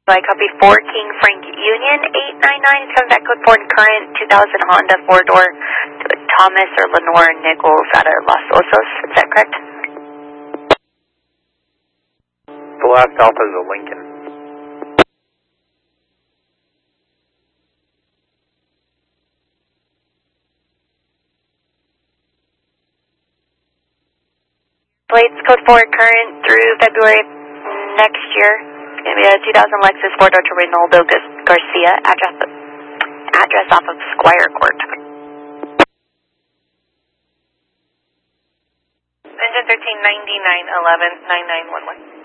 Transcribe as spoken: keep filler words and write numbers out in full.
I copy four King Frank Union eight nine nine, coming back code four and current two thousand Honda four-door to Thomas or Lenore Nichols out of Los Osos. Is that correct? The last alpha is a Lincoln. Plates code four current through February next year. It's going to be a two thousand Lexus four-door to Reynaldo Garcia, address, address off of Squire Court. Engine thirteen ninety-nine eleven nine nine one one.